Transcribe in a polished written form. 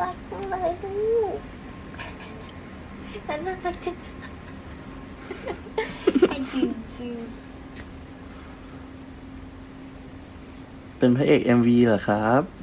รักจังเลยลูกน่ารักจังไอ้จริงจริงเป็นพระเอก MV เหรอครับ